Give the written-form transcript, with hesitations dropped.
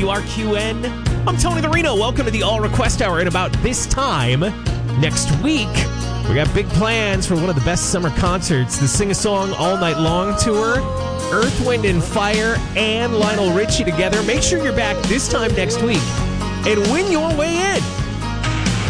WRQN. I'm Tony the Reno. Welcome to the All Request Hour. In about this time next week, we got big plans for one of the best summer concerts, the Sing a Song All Night Long tour. Earth, Wind, and Fire and Lionel Richie together. Make sure you're back this time next week and win your way in